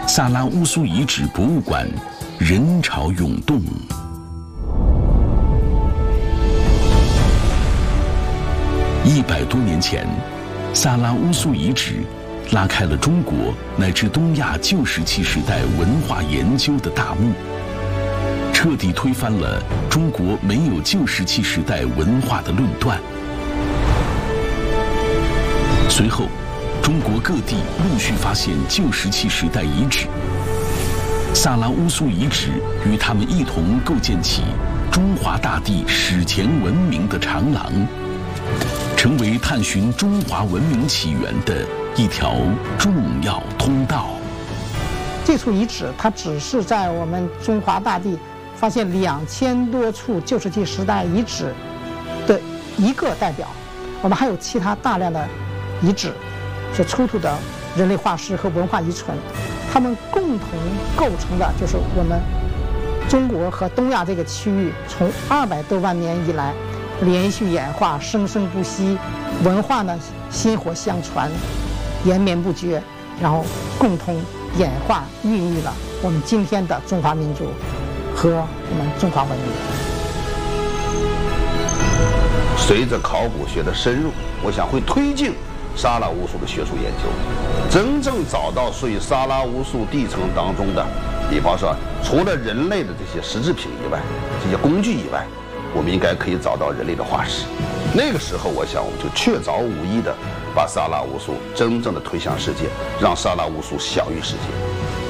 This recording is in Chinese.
萨拉乌苏遗址博物馆人潮涌动。100多年前，萨拉乌苏遗址拉开了中国乃至东亚旧石器时代文化研究的大幕，彻底推翻了中国没有旧石器时代文化的论断。随后，中国各地陆续发现旧石器时代遗址，萨拉乌苏遗址与他们一同构建起中华大地史前文明的长廊，成为探寻中华文明起源的一条重要通道。 这处遗址它只是在我们中华大地发现2000多处旧石器时代遗址的一个代表，我们还有其他大量的遗址所出土的人类化石和文化遗存，它们共同构成的就是我们中国和东亚这个区域从200多万年以来连续演化、生生不息，文化呢薪火相传、延绵不绝，然后共同演化孕育了我们今天的中华民族和我们中华文明。 随着考古学的深入，我想会推进沙拉乌苏的学术研究，真正找到属于沙拉乌苏地层当中的，比方说除了人类的这些实制品以外，这些工具以外，我们应该可以找到人类的化石。那个时候，我想我们就确凿无疑的把沙拉乌苏真正的推向世界，让沙拉乌苏享誉世界。